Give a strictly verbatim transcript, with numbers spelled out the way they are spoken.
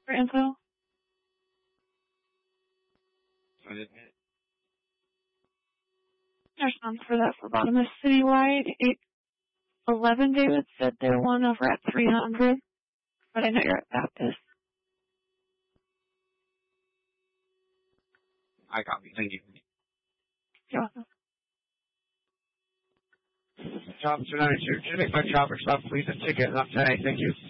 for info? I didn't get it. There's none for that phlebotomist citywide. eight eleven, David said they're one over at three hundred, but I know you're at Baptist. I copy. Thank you. You're welcome. Job two ninety-two. Can you make my chopper stop, please? A ticket, not today. Thank you.